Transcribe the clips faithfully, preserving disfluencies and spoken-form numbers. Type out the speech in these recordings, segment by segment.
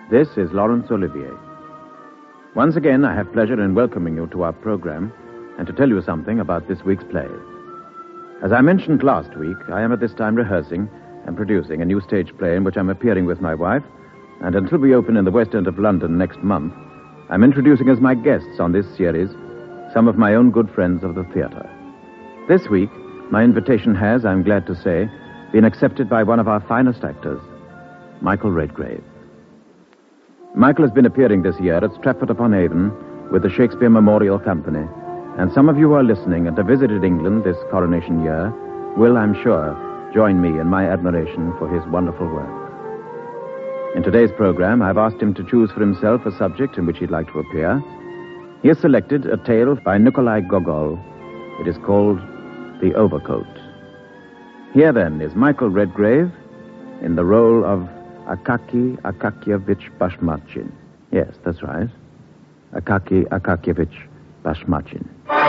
This is Laurence Olivier. Once again, I have pleasure in welcoming you to our program and to tell you something about this week's play. As I mentioned last week, I am at this time rehearsing and producing a new stage play in which I'm appearing with my wife, and until we open in the West End of London next month, I'm introducing as my guests on this series some of my own good friends of the theater. This week, my invitation has, I'm glad to say, been accepted by one of our finest actors, Michael Redgrave. Michael has been appearing this year at Stratford-upon-Avon with the Shakespeare Memorial Company, and some of you who are listening and have visited England this coronation year will, I'm sure, join me in my admiration for his wonderful work. In today's program, I've asked him to choose for himself a subject in which he'd like to appear. He has selected a tale by Nikolai Gogol. It is called The Overcoat. Here, then, is Michael Redgrave in the role of Akaki Akakievich Bashmachin. Yes, that's right. Akaki Akakievich Bashmachin.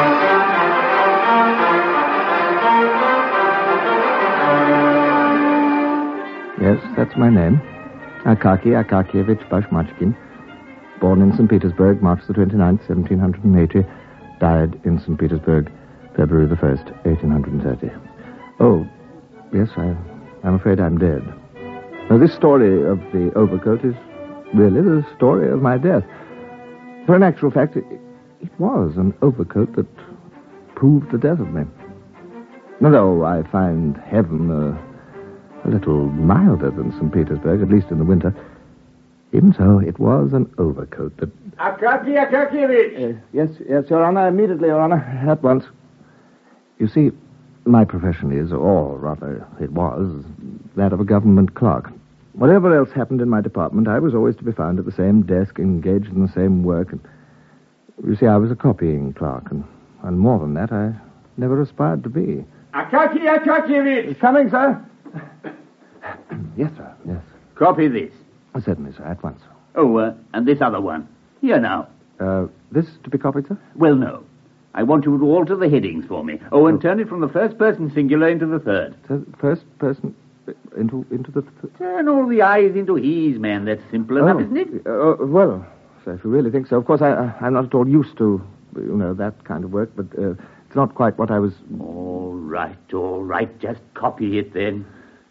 Yes, that's my name. Akaki Akakievich Bashmachkin. Born in Saint Petersburg, March the twenty-ninth, seventeen eighty. Died in Saint Petersburg, February the first, eighteen thirty. Oh, yes, I, I'm afraid I'm dead. Now, this story of the overcoat is really the story of my death. For in actual fact, it, it was an overcoat that proved the death of me. Although I find heaven uh, a little milder than Saint Petersburg, at least in the winter, even so, it was an overcoat that... Akaki Akakievich! Uh, yes, yes, Your Honor, immediately, Your Honor, at once. You see, my profession is, or rather it was, that of a government clerk. Whatever else happened in my department, I was always to be found at the same desk, engaged in the same work. And you see, I was a copying clerk, and, and more than that, I never aspired to be. Akaki Akakievich! Coming, sir. Yes, sir, yes. Copy this. Certainly, sir, at once. Oh, uh, and this other one. Here now. Uh, this to be copied, sir? Well, no. I want you to alter the headings for me. Oh, and turn it from the first person singular into the third. So, first person into into the... Th- turn all the I's into he's, man. That's simple enough, oh, isn't it? Uh, well, so if you really think so. Of course, I, I, I'm not at all used to, you know, that kind of work, but uh, it's not quite what I was... All right, all right. Just copy it, then.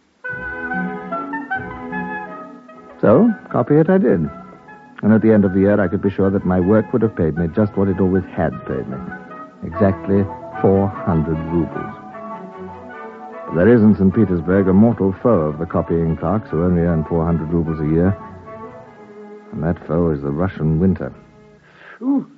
So, copy it I did. And at the end of the year, I could be sure that my work would have paid me just what it always had paid me. Exactly four hundred rubles. But there is in Saint Petersburg a mortal foe of the copying clerks who only earn four hundred rubles a year. And that foe is the Russian winter. Ooh.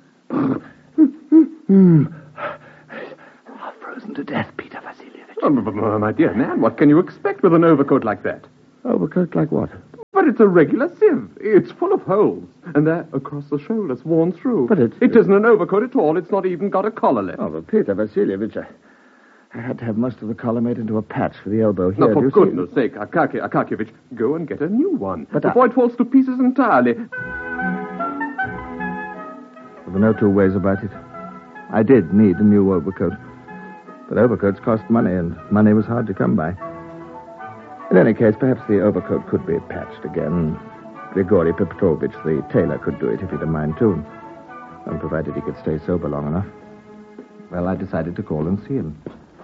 I've frozen to death, Peter Vasilievich. Oh, my dear man, what can you expect with an overcoat like that? Overcoat like what? But it's a regular sieve. It's full of holes. And there, across the shoulders, worn through. But it's... It isn't an overcoat at all. It's not even got a collar left. Oh, but Peter Vasilievich, I, I had to have most of the collar made into a patch for the elbow here. Now, for Do you goodness see? sake, Akaki Akakievich, go and get a new one. But before I... it falls to pieces entirely. There were no two ways about it. I did need a new overcoat. But overcoats cost money, and money was hard to come by. In any case, perhaps the overcoat could be patched again. Grigory Petrovich, the tailor, could do it if he'd a mind to. And provided he could stay sober long enough. Well, I decided to call and see him.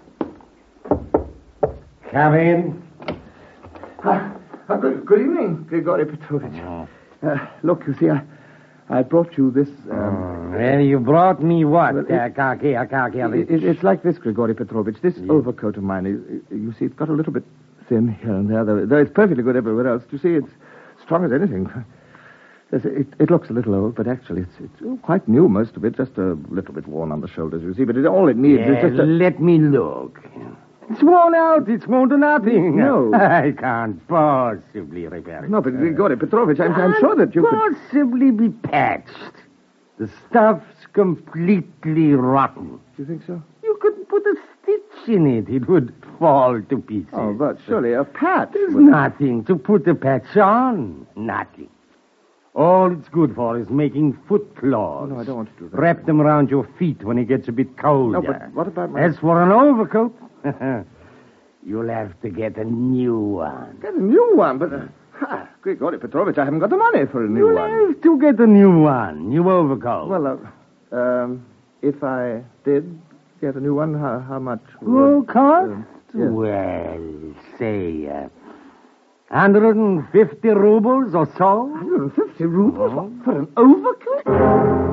Come in. Uh, uh, good, good evening, Grigory Petrovich. Oh. Uh, look, you see, I, I brought you this... Um, Oh, well, you brought me what, well, it- Akaki Akakievich? it, it's like this, Grigory Petrovich. This overcoat of mine, is, you see, it's got a little bit thin here and there, though, though it's perfectly good everywhere else. You see, it's strong as anything. It, it looks a little old, but actually it's, it's quite new, most of it. Just a little bit worn on the shoulders, you see. But it, all it needs Yeah, is just a... let me look. It's worn out. It's worn to nothing. No. I can't possibly repair it. No, but Grigory Petrovich, I'm, I'm sure that you could... possibly be patched. The stuff's completely rotten. Do you think so? You could put a stitch in it. It would fall to pieces. Oh, but surely a patch. There's would- nothing to put the patch on. Nothing. All it's good for is making foot claws. Oh, no, I don't want to do that. Wrap them around your feet when it gets a bit colder. No, but what about my... As for an overcoat, you'll have to get a new one. Get a new one, but... Uh, ha, Grigory Petrovich, I haven't got the money for a new You'll one. have to get a new one, new overcoat. Well, uh, um, if I did get a new one, how, how much Will would... cost? uh, yes. Well, say, uh, one hundred fifty rubles or so. one hundred fifty rubles for, for an overcoat?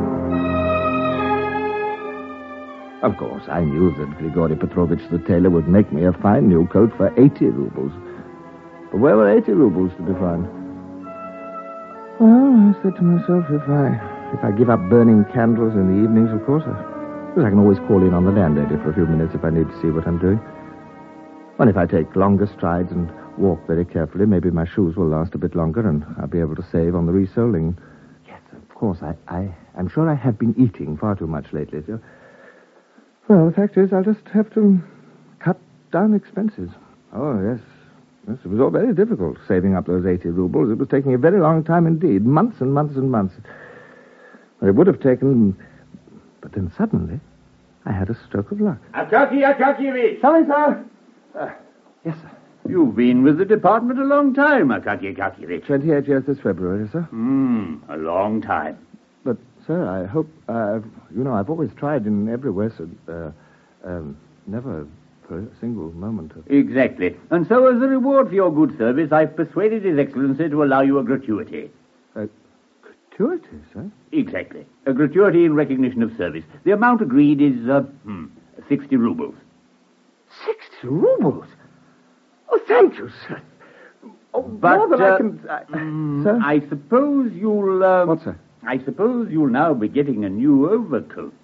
Of course, I knew that Grigory Petrovich the tailor would make me a fine new coat for eighty rubles. But where were eighty rubles to be found? Well, I said to myself, if I if I give up burning candles in the evenings, of course, I, I can always call in on the landlady for a few minutes if I need to see what I'm doing. And if I take longer strides and walk very carefully, maybe my shoes will last a bit longer and I'll be able to save on the resoling. Yes, of course, I, I, I'm sure I have been eating far too much lately. So... Well, the fact is, I'll just have to cut down expenses. Oh, yes. Yes, it was all very difficult, saving up those eighty rubles. It was taking a very long time indeed. Months and months and months. Well, it would have taken... But then suddenly, I had a stroke of luck. Akaki Akakievich! Sorry, sir. Uh, yes, sir. You've been with the department a long time, Akaki Akakievich. twenty-eight years this February, sir. Hmm, a long time. But, sir, I hope... Uh, you know, I've always tried in every way, sir. Uh, um, never for a single moment. Of... Exactly. And so as a reward for your good service, I've persuaded His Excellency to allow you a gratuity. Uh, gratuity, sir? Exactly. A gratuity in recognition of service. The amount agreed is, uh, hmm, sixty rubles. Sixty rubles? Oh, thank you, sir. Oh, But, more than uh, I can... I, mm, sir? I suppose you'll... Uh, What, sir? I suppose you'll now be getting a new overcoat.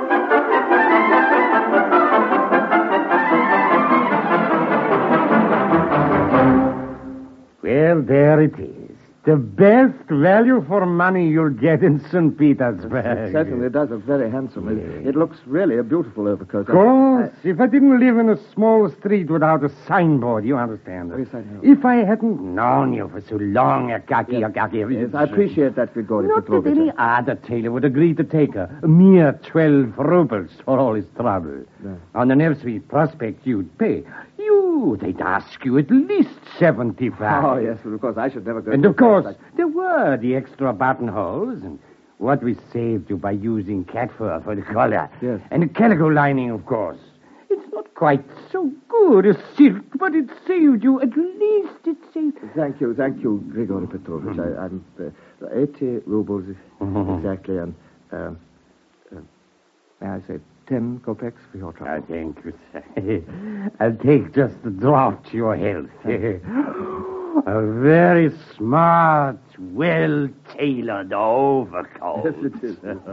Well, there it is. The best value for money you'll get in Saint Petersburg. It certainly does look very handsome. It, it looks really a beautiful overcoat. Of course, if I didn't live in a small street without a signboard, you understand. Yes, I know. If I hadn't known you for so long, Akaki, Yes. Akaki... Yes, I appreciate that, Grigory Not that Petrovich. any other tailor would agree to take a, a mere twelve rubles for all his trouble. No. On the Nevsky Prospect, you'd pay. You, they'd ask you at least seventy-five. Oh, yes, but of course, I should never go... And to of a place course, like- there were the extra buttonholes and what we saved you by using cat fur for the collar. Yes. And the calico lining, of course. It's not quite so good as silk, but it saved you. At least it saved... Thank you, thank you, Grigory Petrovich. I, I'm... Uh, eighty rubles exactly, and... Um, uh, may I say ten kopecks for your trouble? I thank you, sir. I'll take just a drop to your health. A very smart, well-tailored overcoat. Yes, it is. And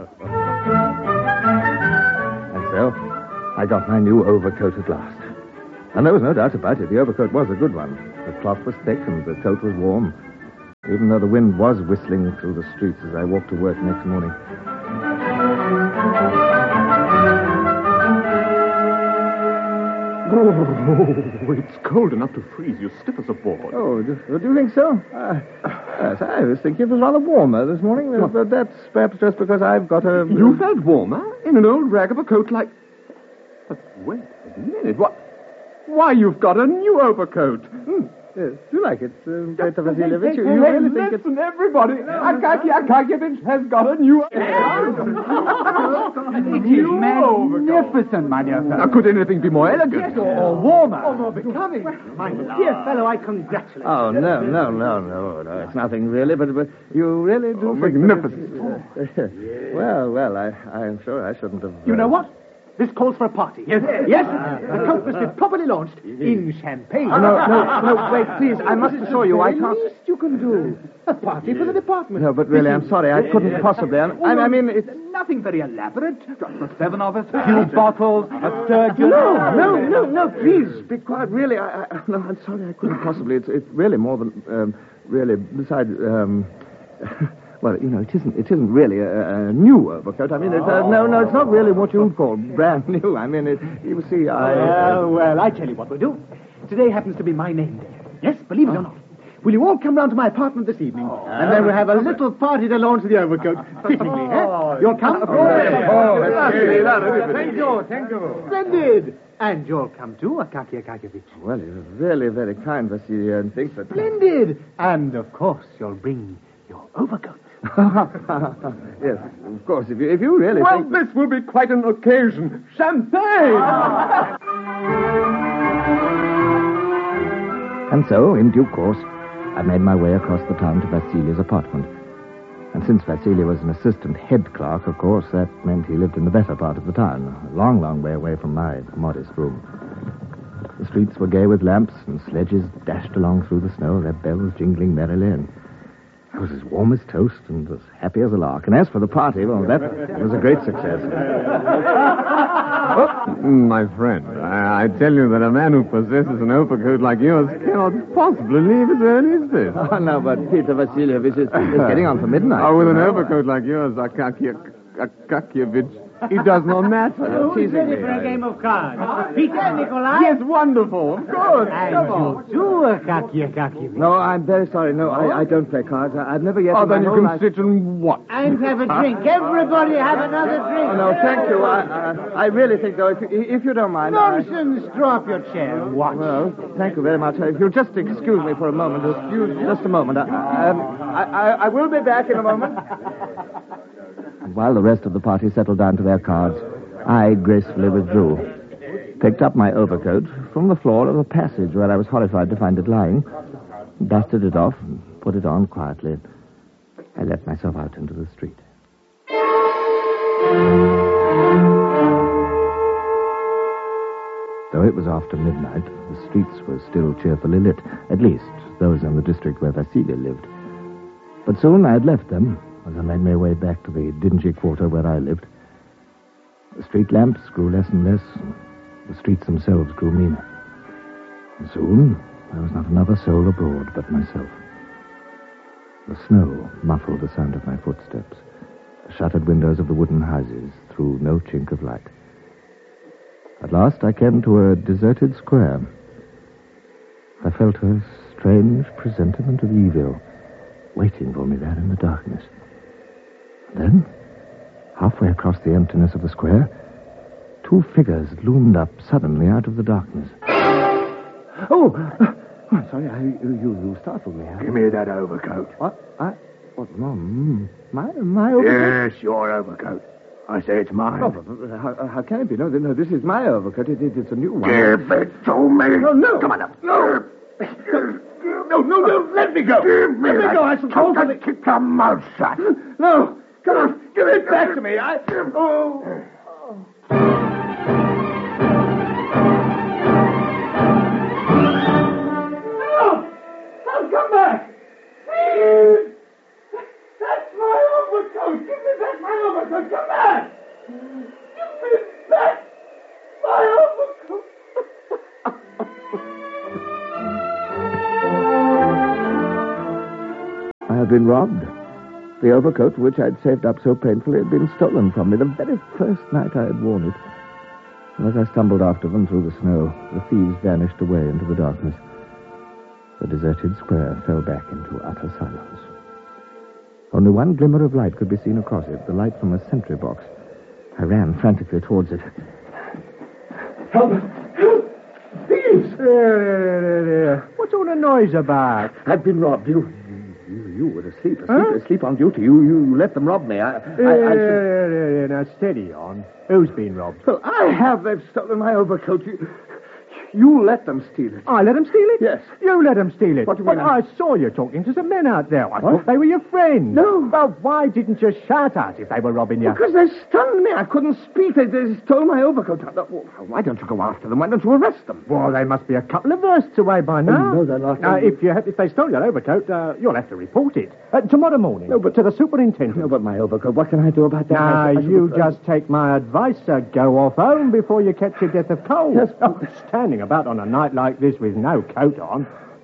so, I got my new overcoat at last. And there was no doubt about it. The overcoat was a good one. The cloth was thick and the coat was warm, even though the wind was whistling through the streets as I walked to work next morning. Oh, it's cold enough to freeze you stiff as a board. Oh, do, do you think so? Uh, yes, I was thinking it was rather warmer this morning, uh, but that's perhaps just because I've got a... You felt warmer in an old rag of a coat like... But wait a minute. What? Why, you've got a new overcoat. Hmm. Yes, you like it, uh, Peter Vasilievich? You, Hey, you hey, really think it's... listen, everybody. Akaki Akakievich has got a new It is magnificent, my dear Now, fellow. could anything be more elegant? Or warmer. Or more becoming. My dear fellow, I congratulate you. Oh, no, no, no, no, no. It's nothing really, but, but you really do Oh, think... magnificent. well, well, I, I'm sure I shouldn't have... You uh, know what? This calls for a party. Yes, yes. The coat must be properly launched in champagne. Oh, no, no, no, wait, please. I must assure you, I The can't... least you can do. A party for the department. No, but really, I'm sorry. I couldn't possibly. I, I, I mean, it's... Nothing very elaborate. Just for seven of us. A few bottles, a sturgeon. No, no, no, no, please, be quiet. Really, I, I, no, I'm sorry, I couldn't possibly. It's, it's really more than, um, really, besides, um, well, you know, it isn't, it isn't really a, a new overcoat. I mean, it's, uh, no, no, it's not really what you'd call brand new. I mean, it, you see, I... Well, well, I tell you what we'll do. Today happens to be my name day. Yes, believe it or not. Will you all come round to my apartment this evening? And then we'll have a little party to launch the overcoat. Fittingly, eh? You'll come? Oh, that's Thank you, thank you. Splendid. And you'll come too, Akaky Akakevich. Well, you're really very kind, Vasily, and think that... Splendid! And, of course, you'll bring your overcoat. Yes, of course, if you, if you really Well, think... this will be quite an occasion. Champagne! And so, in due course, I made my way across the town to Vasily's apartment. And since Vasily was an assistant head clerk, of course, that meant he lived in the better part of the town, a long, long way away from my modest room. The streets were gay with lamps, and sledges dashed along through the snow, their bells jingling merrily, and I was as warm as toast and as happy as a lark. And as for the party, well, that was a great success. My friend, I, I tell you that a man who possesses an overcoat like yours cannot possibly leave as early as this. Oh, no, but Peter Vasilievich is, is getting on for midnight. Oh, with an overcoat like yours, Akaky Akakievich, it does not matter. You're teasing me. For a game of cards. Peter, Nikolai? Yes, wonderful, of course. And Come on. you too, Akaky Akakevich. No, I'm very sorry. No, I, I don't play cards. I, I've never yet... Oh, in my then you whole can life- sit and watch. And have a drink. Everybody have another drink. Oh, no, thank you. I, I, I really think, though, if you, if you don't mind... I- Nonsense. Draw up your chair and watch. Well, thank you very much. If you'll just excuse me for a moment. Excuse me. Just a moment. I, um, I, I, I will be back in a moment. And while the rest of the party settled down to their cards, I gracefully withdrew, picked up my overcoat from the floor of a passage where I was horrified to find it lying, dusted it off, and put it on quietly. I let myself out into the street. Though it was after midnight, the streets were still cheerfully lit, at least those in the district where Vasily lived. But soon I had left them, as I made my way back to the dingy quarter where I lived. The street lamps grew less and less, and the streets themselves grew meaner. And soon, there was not another soul abroad but myself. The snow muffled the sound of my footsteps. The shuttered windows of the wooden houses threw no chink of light. At last I came to a deserted square. I felt a strange presentiment of evil waiting for me there in the darkness. Then, halfway across the emptiness of the square, two figures loomed up suddenly out of the darkness. Oh! I'm sorry, I, you, you startled me. I... Give me that overcoat. What? I... What? No, mm, my, my overcoat? Yes, your overcoat. I say it's mine. Oh, but, but how, how can it be? No, no, this is my overcoat. It, it, it's a new one. Give it to me. No, no. Come on up. No. No, no, no. Let me go. Give me Let me that go, I suppose. coat and keep your mouth shut. No! Come on, give it back to me. I... Oh... I'll come back. Please. That's my overcoat. Give me back my overcoat. Come back. Give me back my overcoat. I had been robbed. The overcoat, which I'd saved up so painfully, had been stolen from me the very first night I had worn it. And as I stumbled after them through the snow, the thieves vanished away into the darkness. The deserted square fell back into utter silence. Only one glimmer of light could be seen across it, the light from a sentry box. I ran frantically towards it. Help! Help! Thieves! What's all the noise about? I've been robbed. You, you, you were asleep, asleep, huh? asleep on duty. You, you let them rob me. I, I, I should... Now, steady on. Who's been robbed? Well, I have. They've stolen my overcoat. You, you let them steal it. I let them steal it? Yes. You let them steal it? What do you mean? But I saw you talking to some men out there. I thought they were your friends. No. Well, why didn't you shout out if they were robbing you? Because they stunned me. I couldn't speak. They, they stole my overcoat. Why don't you go after them? Why don't you arrest them? Well, they must be a couple of versts away by now. Oh, no, they're not. Now, if you have, if they stole your overcoat, uh, you'll have to report it. Uh, tomorrow morning. No, but... To the superintendent. No, but my overcoat. What can I do about that? Now, I, I you should... just take my advice, sir. Go off home before you catch your death of cold. Yes. Oh, standing about on a night like this with no coat on.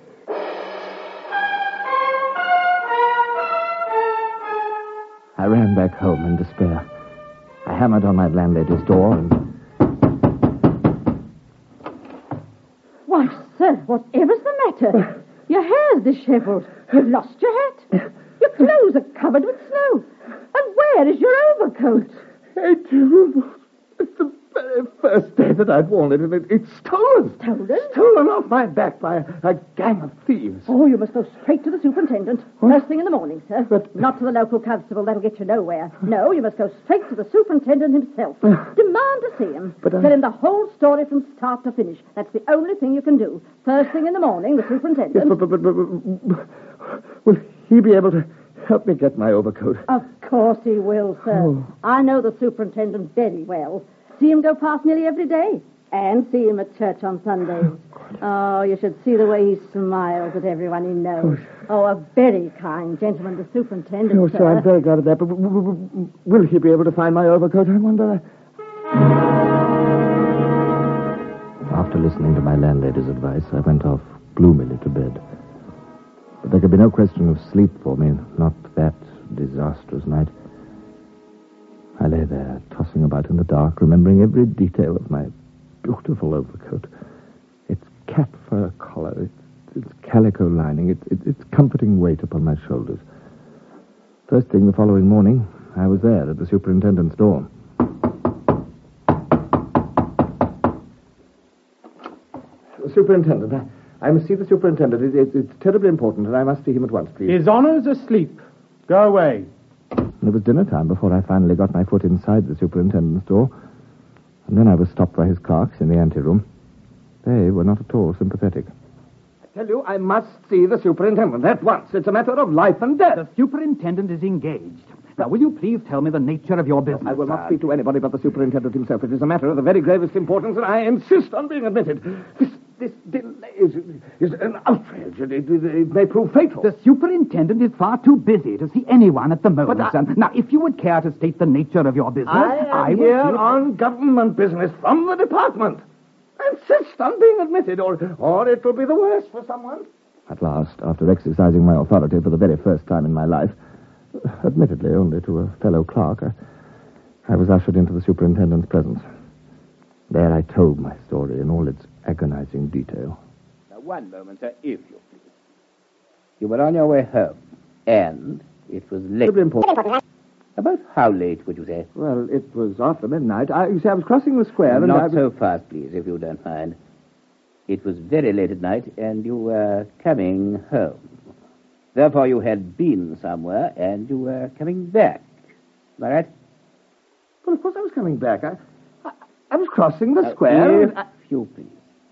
I ran back home in despair. I hammered on my landlady's door and... Why, sir, whatever's the matter? Your hair's dishevelled. You've lost your hat. Your clothes are covered with snow. And where is your overcoat? Hey, Jim, it's the very first day that I'd worn it, and it, it's stolen. Stolen? Stolen off my back by a, a gang of thieves. Oh, you must go straight to the superintendent. What? First thing in the morning, sir. But- Not to the local constable. That'll get you nowhere. No, you must go straight to the superintendent himself. Demand to see him. But I- Tell him the whole story from start to finish. That's the only thing you can do. First thing in the morning, the superintendent. Yes, but, but, but, but, but will he be able to help me get my overcoat? Of course he will, sir. Oh. I know the superintendent very well. See him go past nearly every day. And see him at church on Sundays. Oh, you should see the way he smiles at everyone he knows. Oh, a very kind gentleman, the superintendent, Oh, sir. sir, I'm very glad of that. But w- w- w- will he be able to find my overcoat? I wonder. After listening to my landlady's advice, I went off gloomily to bed. But there could be no question of sleep for me, not that disastrous night. I lay there, tossing about in the dark, remembering every detail of my beautiful overcoat. Its cat fur collar, its, its calico lining, its, its, its comforting weight upon my shoulders. First thing the following morning, I was there at the superintendent's door. Superintendent, I, I must see the superintendent. It, it, it's terribly important, and I must see him at once, please. His honour's asleep. Go away. It was dinner time before I finally got my foot inside the superintendent's door. And then I was stopped by his clerks in the anteroom. They were not at all sympathetic. I tell you, I must see the superintendent at once. It's a matter of life and death. The superintendent is engaged. Now, will you please tell me the nature of your business? I will not sir? speak to anybody but the superintendent himself. It is a matter of the very gravest importance, and I insist on being admitted. This this delay is, is an outrage. It, it, it may prove fatal. The superintendent is far too busy to see anyone at the moment, But I- sir. Now, if you would care to state the nature of your business, I am I will here see if- on government business from the department. I insist on being admitted, or, or it will be the worse for someone. At last, after exercising my authority for the very first time in my life, admittedly only to a fellow clerk, I, I was ushered into the superintendent's presence. There I told my story in all its agonizing detail. Now, one moment, sir, if you please. You were on your way home, and it was late. Terribly important. About how late, would you say? Well, it was after midnight. I, you see, I was crossing the square, and Not I was... so fast, please, if you don't mind. It was very late at night, and you were coming home. Therefore, you had been somewhere, and you were coming back. Am I right? Well, of course I was coming back. I, I, I was crossing the square. Uh, and if I- you please.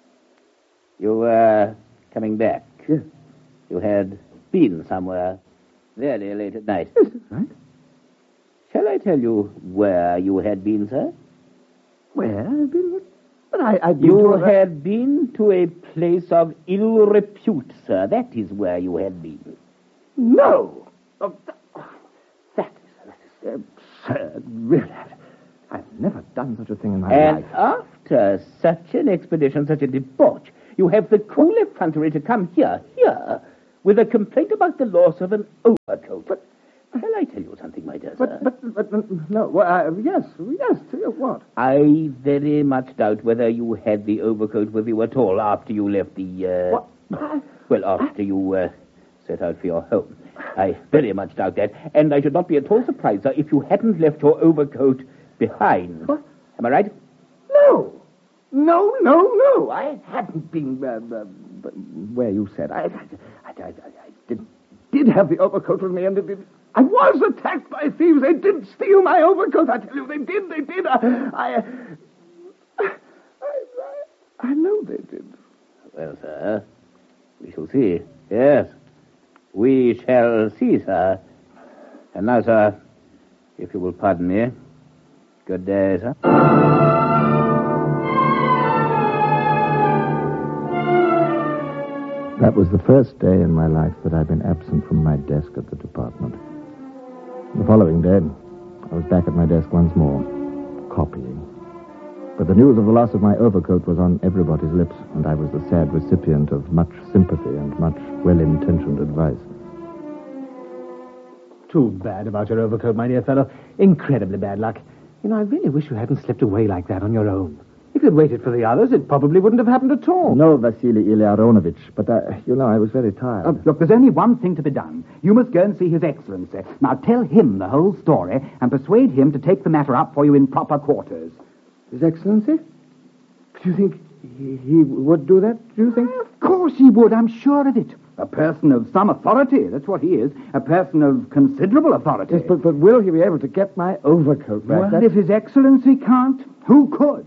You were coming back. Yes. You had been somewhere very late at night. Yes, that's right. Shall I tell you where you had been, sir? Where? I've been... But I, I've been You to a- had been to a place of ill repute, sir. That is where you had been. No! Oh, that, that is, that is absurd, really. I've, I've never done such a thing in my And life. after such an expedition, such a debauch, you have the cool effrontery to come here, here, with a complaint about the loss of an overcoat. But shall I tell you something, my dear sir? But, but, but, no, well, uh, yes, yes, what? I very much doubt whether you had the overcoat with you at all after you left the, uh... What? Well, after you, uh, set out for your home. I very much doubt that, and I should not be at all surprised, sir, if you hadn't left your overcoat behind. What? Am I right? No! No, no, no! I hadn't been uh, uh, where you said. I, I, I, I, I did, did have the overcoat with me, and it, it, I was attacked by thieves. They did steal my overcoat. I tell you, they did. They did. I, I, I, I, I know they did. Well, sir, we shall see. Yes, we shall see, sir. And now, sir, if you will pardon me, good day, sir. That was the first day in my life that I'd been absent from my desk at the department. The following day, I was back at my desk once more, copying. But the news of the loss of my overcoat was on everybody's lips, and I was the sad recipient of much sympathy and much well-intentioned advice. Too bad about your overcoat, my dear fellow. Incredibly bad luck. You know, I really wish you hadn't slipped away like that on your own. If you'd waited for the others, it probably wouldn't have happened at all. No, Vasily Ilyaronovich, but, uh, you know, I was very tired. Uh, look, there's only one thing to be done. You must go and see His Excellency. Now, tell him the whole story and persuade him to take the matter up for you in proper quarters. His Excellency? Do you think he, he would do that, do you think? Of course he would, I'm sure of it. A person of some authority, that's what he is. A person of considerable authority. Yes, but, but will he be able to get my overcoat back? Well, That's- if His Excellency can't, who could?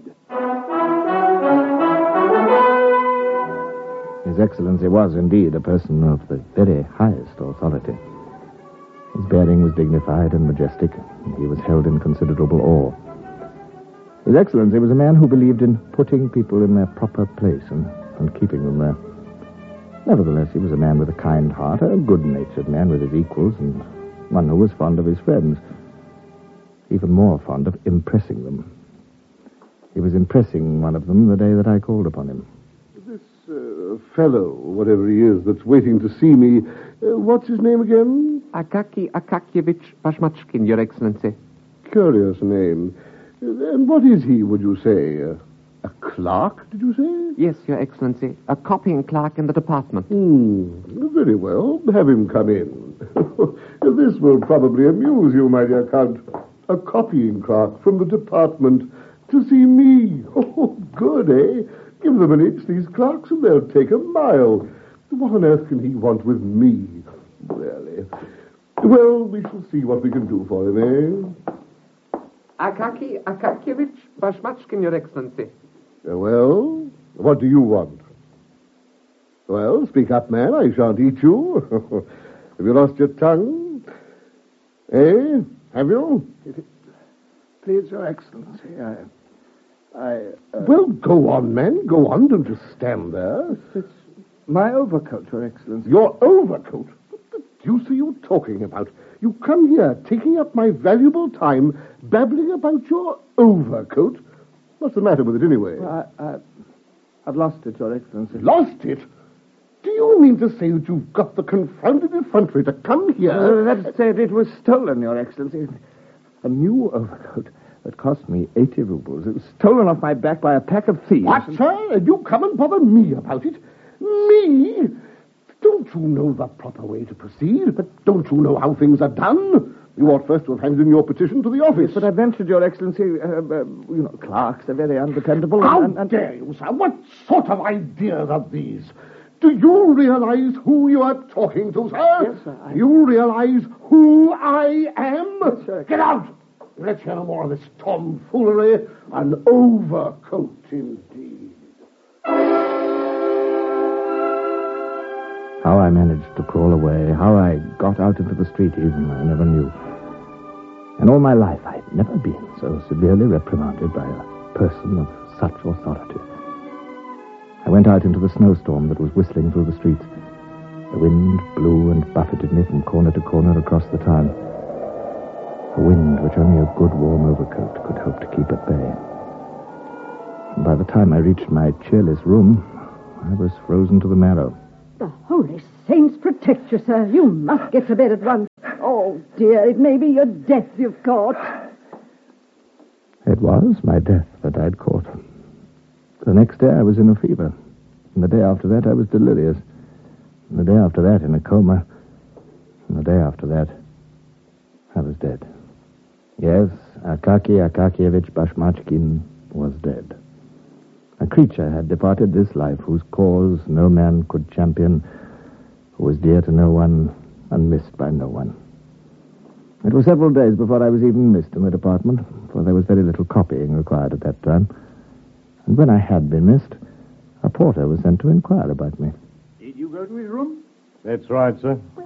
His Excellency was indeed a person of the very highest authority. His bearing was dignified and majestic, and he was held in considerable awe. His Excellency was a man who believed in putting people in their proper place and, and keeping them there. Nevertheless, he was a man with a kind heart, a good-natured man with his equals, and one who was fond of his friends, even more fond of impressing them. He was impressing one of them the day that I called upon him. This uh, fellow, whatever he is, that's waiting to see me, uh, what's his name again? Akaki Akakievich Bashmachkin, Your Excellency. Curious name. Uh, and what is he, would you say? Uh, a clerk, did you say? Yes, Your Excellency. A copying clerk in the department. Hmm. Very well. Have him come in. This will probably amuse you, my dear Count. A copying clerk from the department to see me. Oh, good, eh? Give them an inch, these clerks, and they'll take a mile. What on earth can he want with me? Really? Well, we shall see what we can do for him, eh? Akaki Akakievich Bashmachkin, Your Excellency. Uh, well, what do you want? Well, speak up, man. I shan't eat you. Have you lost your tongue? Eh? Have you? Please, Your Excellency, I... I... Uh, well, go on, man. Go on. Don't just stand there. It's my overcoat, Your Excellency. Your overcoat? What the deuce are you talking about? You come here, taking up my valuable time, babbling about your overcoat. What's the matter with it, anyway? Well, I, I, I've lost it, Your Excellency. Lost it? Do you mean to say that you've got the confounded effrontery to come here? Uh, that's it. It was stolen, Your Excellency. A new overcoat that cost me eighty rubles. It was stolen off my back by a pack of thieves. What, sir? And you come and bother me about it? Me? Don't you know the proper way to proceed? But don't you know how things are done? You ought first to have handed in your petition to the office. Yes, but I ventured, Your Excellency, uh, uh, you know, clerks are very undependable. How and, and, dare you, sir? What sort of ideas are these? Do you realize who you are talking to, sir? Yes, sir. I... Do you realize who I am? Yes, sir. Get out! Let's hear no more of this tomfoolery. An overcoat, indeed. How I managed to crawl away, how I got out into the street even, I never knew. In all my life, I'd never been so severely reprimanded by a person of such authority. I went out into the snowstorm that was whistling through the streets. The wind blew and buffeted me from corner to corner across the town. A wind which only a good warm overcoat could hope to keep at bay. And by the time I reached my cheerless room, I was frozen to the marrow. The holy saints protect you, sir. You must get to bed at once. Oh, dear, it may be your death you've caught. It was my death that I'd caught. The next day I was in a fever. And the day after that I was delirious. And the day after that in a coma. And the day after that I was dead. Yes, Akaki Akakievich Bashmachkin was dead. A creature had departed this life whose cause no man could champion, who was dear to no one and missed by no one. It was several days before I was even missed in the department, for there was very little copying required at that time. And when I had been missed, a porter was sent to inquire about me. Did you go to his room? That's right, sir.